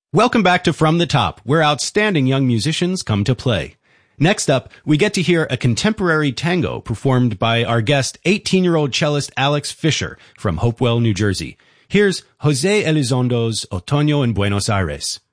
Welcome back to From the Top, where outstanding young musicians come to play. Next up, we get to hear a contemporary tango performed by our guest, 18-year-old cellist Alex Fisher from Hopewell, New Jersey. Here's Jose Elizondo's Otoño en Buenos Aires.